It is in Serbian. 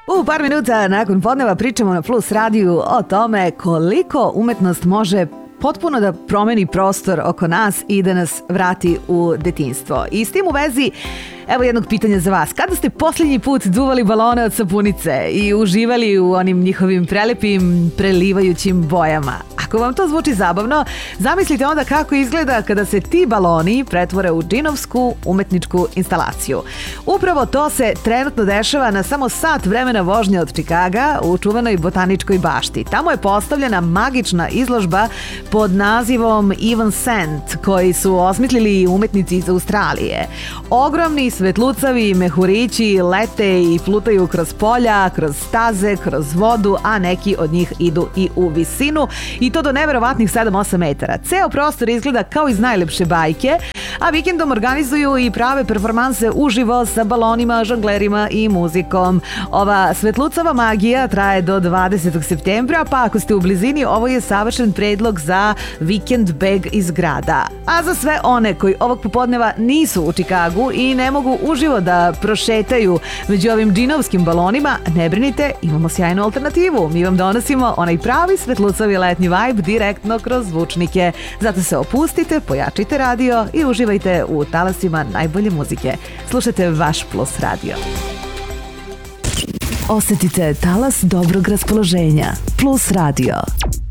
U par minuta nakon podneva pričamo na Plus radiju o tome koliko umetnost može potpuno da promeni prostor oko nas i da nas vrati u detinjstvo. I s tim u vezi, evo jednog pitanja za vas. Kada ste posljednji put duvali balone od sapunice i uživali u onim njihovim prelepim, prelivajućim bojama? Ako vam to zvuči zabavno, zamislite onda kako izgleda kada se ti baloni pretvore u džinovsku umetničku instalaciju. Upravo to se trenutno dešava na samo sat vremena vožnje od Čikaga u čuvenoj botaničkoj bašti. Tamo je postavljena magična izložba pod nazivom Even Cent, koji su osmislili umetnici iz Australije. Ogromni svetlucavi mehurići lete i plutaju kroz polja, kroz staze, kroz vodu, a neki od njih idu i u visinu i to do neverovatnih 7-8 metara. Ceo prostor izgleda kao iz najlepše bajke, a vikendom organizuju i prave performanse uživo sa balonima, žonglerima i muzikom. Ova svetlucava magija traje do 20. septembra, pa ako ste u blizini, ovo je savršen predlog za vikend beg iz grada. A za sve one koji ovog popodneva nisu u Čikagu i ne mogu uživo da prošetaju među ovim džinovskim balonima, ne brinite, imamo sjajnu alternativu. Mi vam donosimo onaj pravi svetlucavi letnji vibe direktno kroz zvučnike. Zato se opustite, pojačite radio i uživajte u talasima najbolje muzike. Slušajte vaš Plus radio. Osetite talas dobrog raspoloženja. Plus radio.